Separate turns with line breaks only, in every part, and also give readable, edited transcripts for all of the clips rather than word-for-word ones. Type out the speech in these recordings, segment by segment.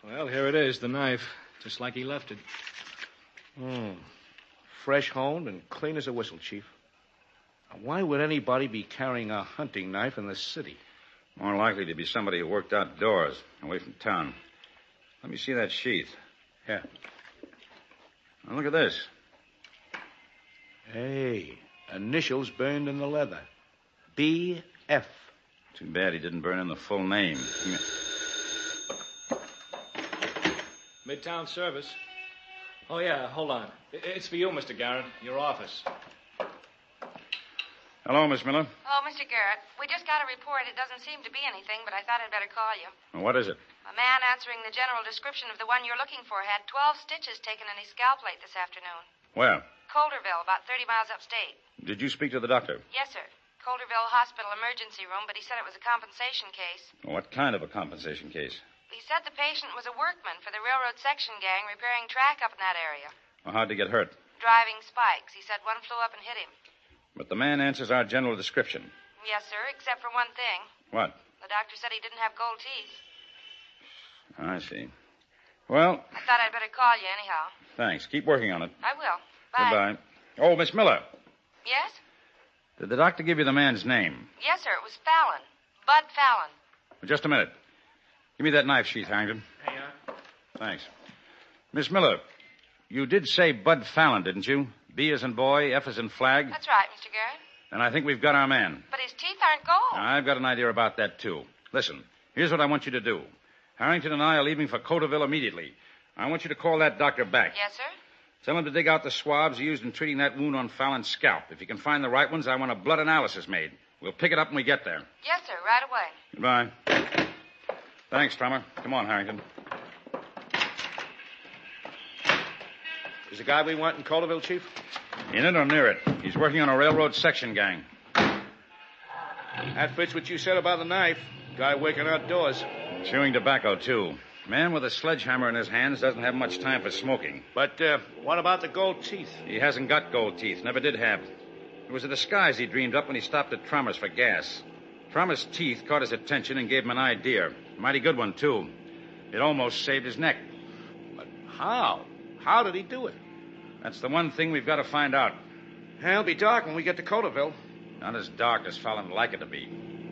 Well, here it is, the knife. Just like he left it.
Fresh honed and clean as a whistle, Chief. Now, why would anybody be carrying a hunting knife in the city?
More likely to be somebody who worked outdoors, away from town. Let me see that sheath.
Yeah.
Now, look at this.
Hey, initials burned in the leather. B.F.
Too bad he didn't burn in the full name.
Midtown service. Oh, yeah, hold on. It's for you, Mr. Garrett. Your office.
Hello, Miss Miller.
Hello, Mr. Garrett. We just got a report. It doesn't seem to be anything, but I thought I'd better call you.
Well, what is it?
A man answering the general description of the one you're looking for had 12 stitches taken in his scalp plate this afternoon.
Where?
Colderville, about 30 miles upstate.
Did you speak to the doctor?
Yes, sir. Colderville Hospital emergency room, but he said it was a compensation case.
What kind of a compensation case?
He said the patient was a workman for the railroad section gang repairing track up in that area.
Well, how'd he get hurt?
Driving spikes. He said one flew up and hit him.
But the man answers our general description.
Yes, sir, except for one thing.
What?
The doctor said he didn't have gold teeth.
I see. Well,
I thought I'd better call you anyhow.
thanks. Keep working on it.
I will. Bye.
Goodbye. Oh, Miss Miller.
Yes?
Did the doctor give you the man's name?
Yes, sir. It was Fallon. Bud Fallon.
Well, just a minute. Give me that knife sheath, Harrington.
Hey,
Thanks. Miss Miller, you did say Bud Fallon, didn't you? B as in boy, F as in flag.
That's right, Mr. Garrett.
And I think we've got our man.
But his teeth aren't gold.
I've got an idea about that, too. Listen, here's what I want you to do. Harrington and I are leaving for Coderville immediately. I want you to call that doctor back.
Yes, sir.
Tell him to dig out the swabs used in treating that wound on Fallon's scalp. If you can find the right ones, I want a blood analysis made. We'll pick it up when we get there.
Yes, sir. Right away.
Goodbye. Thanks, Trummer. Come on, Harrington.
Is the guy we want in Colderville, Chief?
In it or near it. He's working on a railroad section gang.
That fits what you said about the knife. Guy working outdoors.
Chewing tobacco, too. Man with a sledgehammer in his hands doesn't have much time for smoking.
But what about the gold teeth?
He hasn't got gold teeth. Never did have. It was a disguise he dreamed up when he stopped at Trummer's for gas. Trummer's teeth caught his attention and gave him an idea. Mighty good one, too. It almost saved his neck.
But how? How did he do it?
That's the one thing we've got to find out.
It'll be dark when we get to Colderville.
Not as dark as Fallon would like it to be.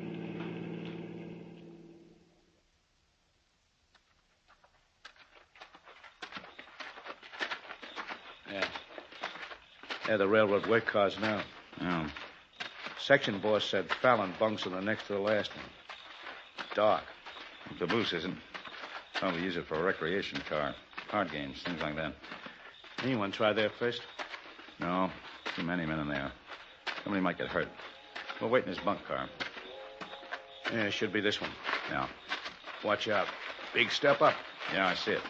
Yeah, the railroad work cars now.
Oh.
Section boss said Fallon bunks in the next to the last one. Dark.
The caboose isn't. Probably use it for a recreation car. Card games, things like that.
Anyone try there first?
No. Too many men in there. Somebody might get hurt. We'll wait in his bunk car.
Yeah, it should be this one.
Yeah.
Watch out. Big step up.
Yeah, I see it.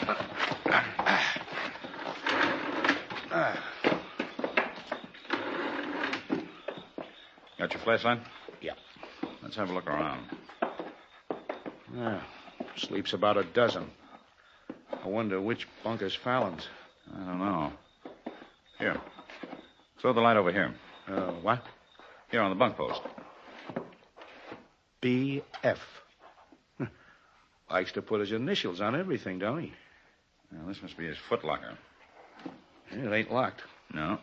Got your flashlight?
Yeah.
Let's have a look around.
Yeah. Sleeps about a dozen. I wonder which bunk is Fallon's.
I don't know. Here. Throw the light over here.
What?
Here on the bunk post.
B.F. Likes to put his initials on everything, don't he?
Well, this must be his footlocker.
It ain't locked.
No.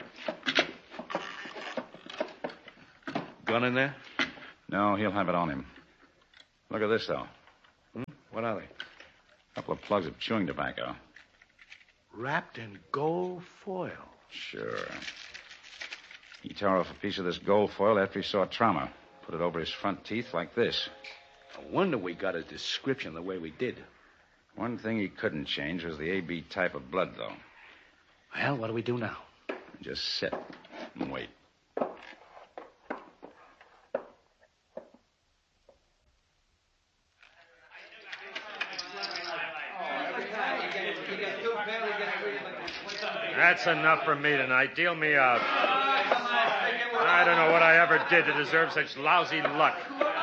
Gun in there?
No, he'll have it on him. Look at this, though.
What are they?
A couple of plugs of chewing tobacco.
Wrapped in gold foil.
Sure. He tore off a piece of this gold foil after he saw trauma. Put it over his front teeth like this.
No wonder we got his description the way we did.
One thing he couldn't change was the AB type of blood, though.
Well, what do we do now?
Just sit and wait.
That's enough for me tonight. Deal me out. I don't know what I ever did to deserve such lousy luck.